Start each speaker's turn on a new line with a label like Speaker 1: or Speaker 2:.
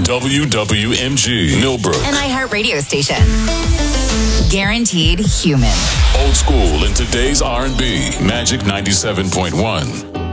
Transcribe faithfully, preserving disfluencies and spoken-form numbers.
Speaker 1: W W M G, Millbrook.
Speaker 2: An iHeart radio station. Guaranteed human.
Speaker 1: Old school in today's R and B. Magic ninety-seven point one.